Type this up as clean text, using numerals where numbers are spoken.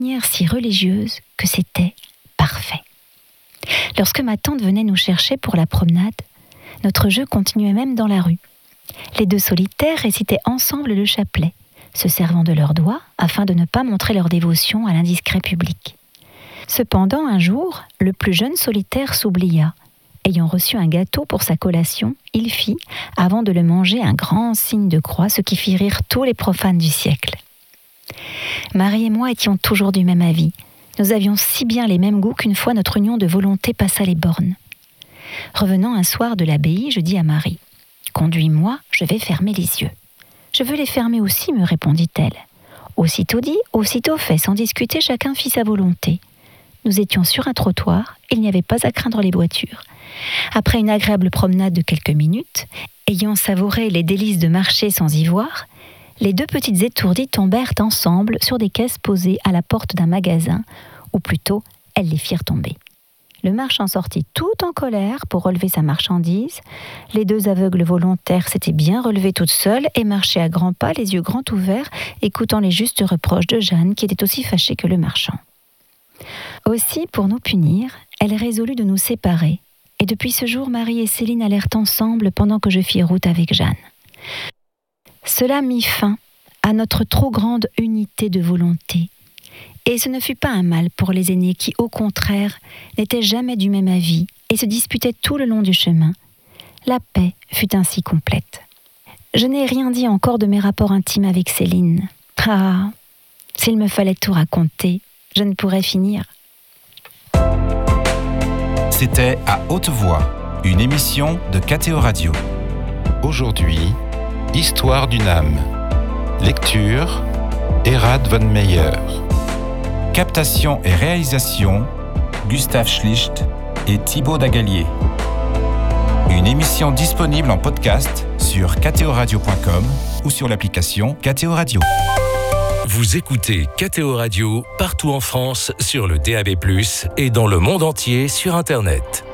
manière si religieuse que c'était parfait. Lorsque ma tante venait nous chercher pour la promenade, notre jeu continuait même dans la rue. Les deux solitaires récitaient ensemble le chapelet, se servant de leurs doigts afin de ne pas montrer leur dévotion à l'indiscret public. Cependant, un jour, le plus jeune solitaire s'oublia. Ayant reçu un gâteau pour sa collation, il fit, avant de le manger, un grand signe de croix, ce qui fit rire tous les profanes du siècle. Marie et moi étions toujours du même avis. Nous avions si bien les mêmes goûts qu'une fois notre union de volonté passa les bornes. Revenant un soir de l'abbaye, je dis à Marie « Conduis-moi, je vais fermer les yeux. » « Je veux les fermer aussi, me répondit-elle. Aussitôt dit, aussitôt fait, sans discuter, chacun fit sa volonté. Nous étions sur un trottoir, il n'y avait pas à craindre les voitures. Après une agréable promenade de quelques minutes, ayant savouré les délices de marcher sans y voir, les deux petites étourdies tombèrent ensemble sur des caisses posées à la porte d'un magasin, ou plutôt, elles les firent tomber. Le marchand sortit tout en colère pour relever sa marchandise. Les deux aveugles volontaires s'étaient bien relevées toutes seules et marchaient à grands pas, les yeux grands ouverts, écoutant les justes reproches de Jeanne, qui était aussi fâchée que le marchand. Aussi, pour nous punir, elle résolut de nous séparer. Et depuis ce jour, Marie et Céline allèrent ensemble pendant que je fis route avec Jeanne. Cela mit fin à notre trop grande unité de volonté. Et ce ne fut pas un mal pour les aînés qui, au contraire, n'étaient jamais du même avis et se disputaient tout le long du chemin. La paix fut ainsi complète. Je n'ai rien dit encore de mes rapports intimes avec Céline. Ah, s'il me fallait tout raconter, je ne pourrais finir. C'était À Haute Voix, une émission de KTO Radio. Aujourd'hui, Histoire d'une âme. Lecture, Erhard von Meyer. Captation et réalisation, Gustave Schlicht et Thibaut Dagalier. Une émission disponible en podcast sur ktoradio.com ou sur l'application KTO Radio. Vous écoutez KTO Radio partout en France sur le DAB+, et dans le monde entier sur Internet.